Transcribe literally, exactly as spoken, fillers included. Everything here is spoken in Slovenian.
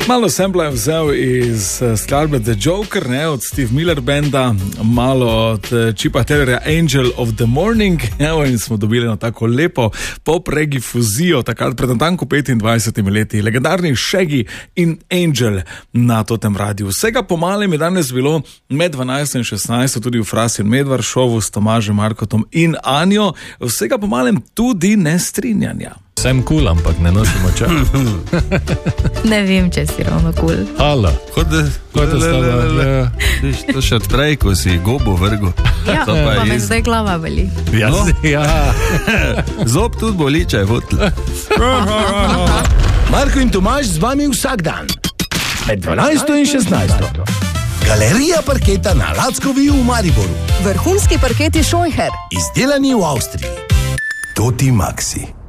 Malo sampla je vzel iz skladbe The Joker, ne, od Steve Miller Banda, malo od Chipa Taylorja Angel of the Morning, evo, in smo dobili na tako lepo pop-regi fuzijo, takrat pred natanko petindvajsetimi leti, legendarni Shaggy in Angel na Totem radiju. Vsega po malem je danes bilo med dvanajsto in šestnajsto tudi v Fras in Medvar šovu s Tomažem Markotom in Anjo, vsega po malem tudi nestrinjanja. Sem kul, cool, ampak ne nosimo čas. Ne vem, če si ravno kul. Cool. Hala. Hode, hode stava. Ja. Viš, to še odprej, ko si gobo vrgo. Ja, pa, pa me iz... zdaj glava boli. Ja, no? Ja. Zob tudi boli, če je hotel. Marko in Tomaž z vami vsak dan. Med dvanajsto in šestnajsto. Galerija parketa na Lackovi v Mariboru. Vrhunski parketi Scheucher. Izdelani v Avstriji. Toti Maxi.